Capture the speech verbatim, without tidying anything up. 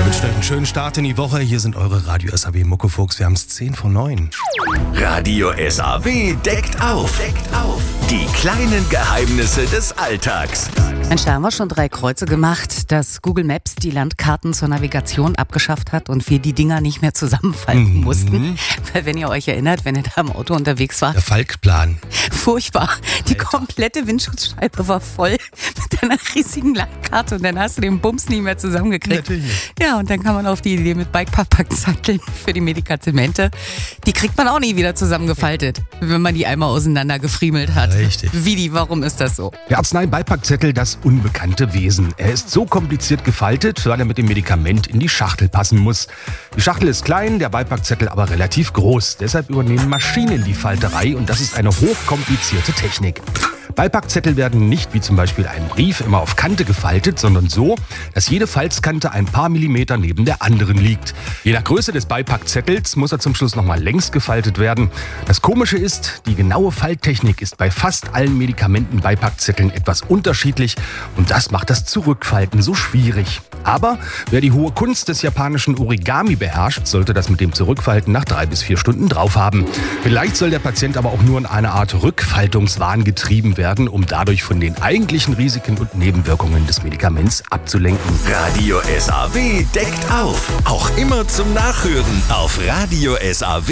Wir wünschen euch einen schönen Start in die Woche. Hier sind eure Radio S A W Muckefuchs. Wir haben es zehn vor neun. Radio S A W deckt auf. Deckt auf. Die kleinen Geheimnisse des Alltags. Mensch, da haben wir schon drei Kreuze gemacht, dass Google Maps die Landkarten zur Navigation abgeschafft hat und wir die Dinger nicht mehr zusammenfalten Mhm. mussten. Weil wenn ihr euch erinnert, wenn ihr da im Auto unterwegs wart, Der Falkplan. furchtbar. Die Alter. komplette Windschutzscheibe war voll mit einer riesigen Landkarte und dann hast du den Bums nicht mehr zusammengekriegt. Natürlich nicht. Ja, und dann kam man auf die Idee mit Bikepackzetteln für die Medikamente. Die kriegt man auch nie wieder zusammengefaltet, wenn man die einmal auseinander gefriemelt hat. Richtig. Wie die, warum ist das so? Der Arznei-Beipackzettel, das unbekannte Wesen. Er ist so kompliziert gefaltet, weil er mit dem Medikament in die Schachtel passen muss. Die Schachtel ist klein, der Beipackzettel aber relativ groß. Deshalb übernehmen Maschinen die Falterei und das ist eine hochkomplizierte Technik. Beipackzettel werden nicht wie zum Beispiel ein Brief immer auf Kante gefaltet, sondern so, dass jede Falzkante ein paar Millimeter neben der anderen liegt. Je nach Größe des Beipackzettels muss er zum Schluss nochmal längs gefaltet werden. Das Komische ist, die genaue Falttechnik ist bei fast allen Medikamenten-Beipackzetteln etwas unterschiedlich und das macht das Zurückfalten so schwierig. Aber wer die hohe Kunst des japanischen Origami beherrscht, sollte das mit dem Zurückfalten nach drei bis vier Stunden drauf haben. Vielleicht soll der Patient aber auch nur in eine Art Rückfaltungswahn getrieben werden, um dadurch von den eigentlichen Risiken und Nebenwirkungen des Medikaments abzulenken. Radio S A W deckt auf. Auch immer zum Nachhören auf radio S A W